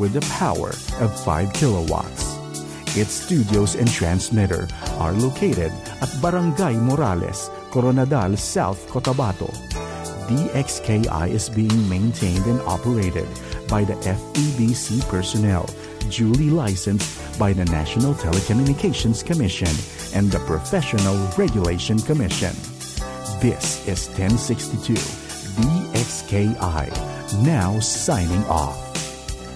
with the power of 5 kilowatts. Its studios and transmitter are located at Barangay Morales, Coronadal, South Cotabato. DXKI is being maintained and operated by the FEBC personnel, duly licensed by the National Telecommunications Commission and the Professional Regulation Commission. This is 1062 DXKI, now signing off.